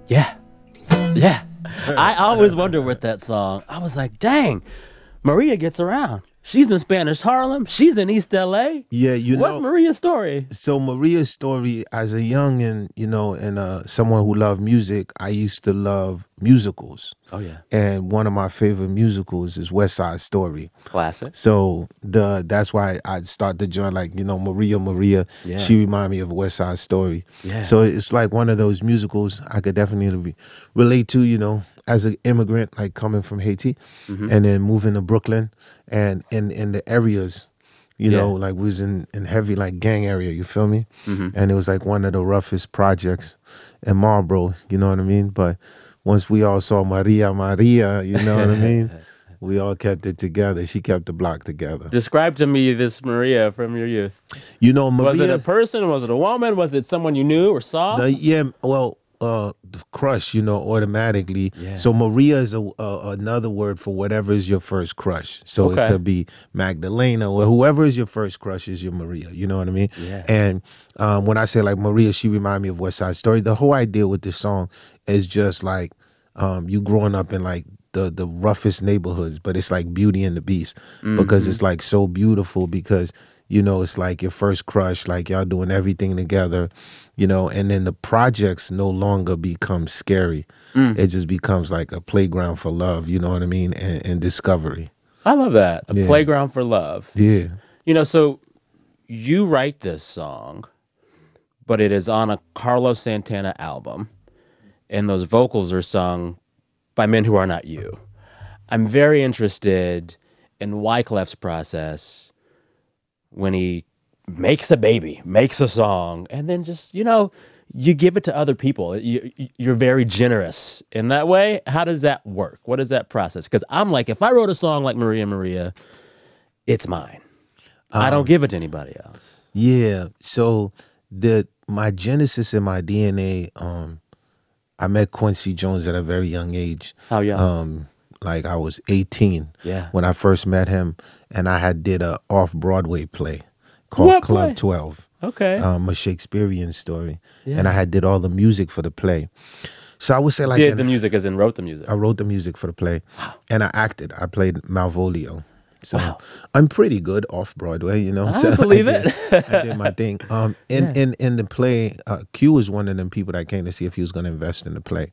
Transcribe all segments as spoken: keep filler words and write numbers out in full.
Yeah. Yeah. I always wonder with that song. I was like, dang, Maria gets around. She's in Spanish Harlem. She's in East L A. Yeah, you What's know. Maria's story? So Maria's story as a young and you know and uh, someone who loved music, I used to love musicals. Oh, yeah. And one of my favorite musicals is West Side Story. Classic. So the that's why I start to join like you know Maria Maria. Yeah. She remind me of West Side Story. Yeah. So it's like one of those musicals I could definitely re- relate to. You know, as an immigrant, like coming from Haiti, Mm-hmm. and then moving to Brooklyn, and in in the areas. You Yeah. know, like we was in, in heavy like gang area, you feel me? Mm-hmm. And it was like one of the roughest projects in Marlboro, you know what I mean? But once we all saw Maria Maria, you know what I mean? We all kept it together. She kept the block together. Describe to me this Maria from your youth. You know, Maria. Was it a person? Was it a woman? Was it someone you knew or saw? The, yeah, well, uh, the crush, you know, automatically. Yeah. So Maria is a, a another word for whatever is your first crush. So Okay. it could be Magdalena or whoever is your first crush is your Maria. You know what I mean? Yeah. And um, when I say like Maria, she remind me of West Side Story. The whole idea with this song is just like um, you growing up in like the the roughest neighborhoods, but it's like Beauty and the Beast because it's like so beautiful because you know it's like your first crush, like y'all doing everything together, you know, and then the projects no longer become scary. It just becomes like a playground for love, you know what I mean, and, and discovery. I love that. A Yeah. playground for love. Yeah. You know, so you write this song, but it is on a Carlos Santana album, and those vocals are sung by men who are not you. I'm very interested in Wyclef's process when he makes a baby, makes a song, and then just, you know, you give it to other people. You, you're very generous in that way. How does that work? What is that process? Because I'm like, if I wrote a song like Maria Maria, it's mine. I don't give it to anybody else. Yeah. So the my genesis in my D N A, um, I met Quincy Jones at a very young age. How young? Um, like I was eighteen Yeah. when I first met him, and I had did a off Broadway play called What Club play? twelve. Okay. Um, a Shakespearean story, Yeah. and I had did all the music for the play. So I would say like Did in- the music as in wrote the music. I wrote the music for the play, and I acted. I played Malvolio. So Wow. I'm pretty good off Broadway, you know. I so believe did- it. I did my thing. Um, in Yeah. in in the play, uh, Q was one of them people that came to see if he was going to invest in the play.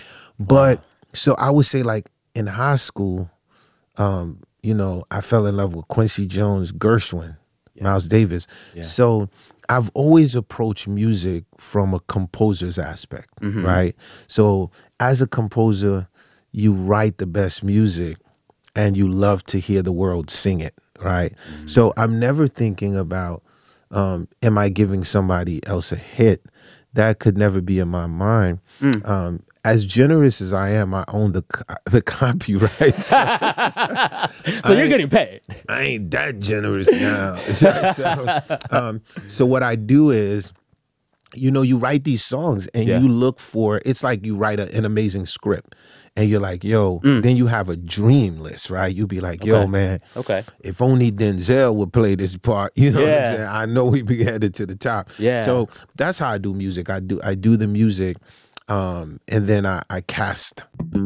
But so I would say like in high school, um, you know, I fell in love with Quincy Jones, Gershwin, Miles Davis. Yeah. So I've always approached music from a composer's aspect, Mm-hmm. right? So as a composer, you write the best music and you love to hear the world sing it, right? Mm-hmm. So I'm never thinking about, um, am I giving somebody else a hit? That could never be in my mind. Mm. Um, as generous as I am, I own the co- the copyright. So So you're getting paid. I ain't that generous now. so, so, um, so what I do is, you know, you write these songs and Yeah. you look for, it's like you write a, an amazing script and you're like, yo, Mm. then you have a dream list, right? You be like, yo, Okay. man, Okay. if only Denzel would play this part, you know what Yeah. I'm saying? I know we be headed to the top. Yeah. So that's how I do music. I do I do the music, um, and then I, I cast.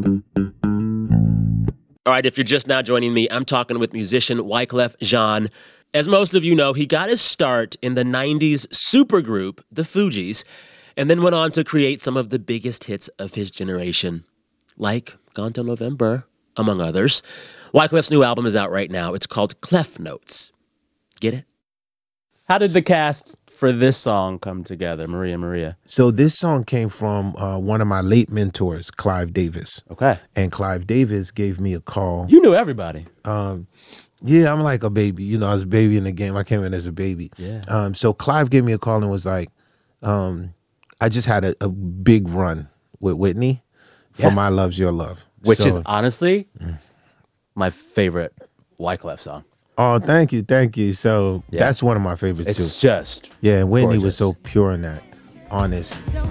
All right, if you're just now joining me, I'm talking with musician Wyclef Jean. As most of you know, he got his start in the nineties supergroup, the Fugees, and then went on to create some of the biggest hits of his generation, like Gone Till November, among others. Wyclef's new album is out right now. It's called Clef Notes. Get it? How did the cast for this song come together, Maria Maria? So this song came from uh, one of my late mentors, Clive Davis. Okay. And Clive Davis gave me a call. You knew everybody. Um, yeah, I'm like a baby. You know, I was a baby in the game. I came in as a baby. Yeah. Um, so Clive gave me a call and was like, um, I just had a, a big run with Whitney for Yes. My Love's Your Love. Which So- is honestly my favorite Wyclef song. Oh, thank you, thank you. So Yeah. that's one of my favorites It's too. just Yeah, and Whitney gorgeous. was so pure in that, honest.